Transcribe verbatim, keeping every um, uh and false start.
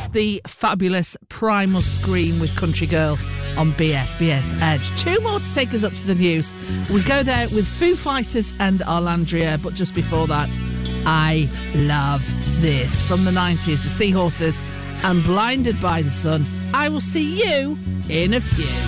the fabulous Primal Scream with Country Girl on B F B S Edge. Two more to take us up to the news. We go there with Foo Fighters and Arlandria, but just before that, I love this from the nineties, the Seahorses and Blinded by the Sun. I will see you in a few.